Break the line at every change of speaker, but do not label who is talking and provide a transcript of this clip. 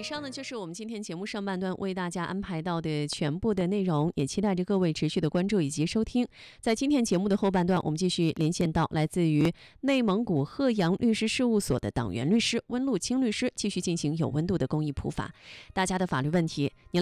上呢就是我们今天节目上半段为大家安排到的全部的内容，也期待着各位持续的关注以及收听。在今天节目的后半段，我们继续连线到来自于内蒙古鹤阳律师事务所的党员律师温路清律师，继续进行有温度的公益普法。大家的法律问题，您